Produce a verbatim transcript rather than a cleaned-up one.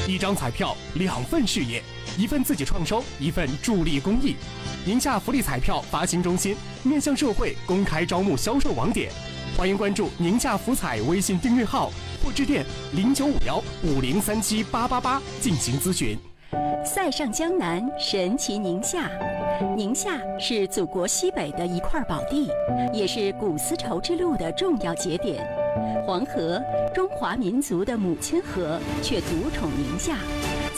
一张彩票，两份事业，一份自己创收，一份助力公益。宁夏福利彩票发行中心面向社会公开招募销售网点，欢迎关注宁夏福彩微信订阅号或致电零九五幺五零三七八八八进行咨询。 塞上江南，神奇宁夏。宁夏是祖国西北的一块宝地，也是古丝绸之路的重要节点。黄河，中华民族的母亲河，却独宠宁夏。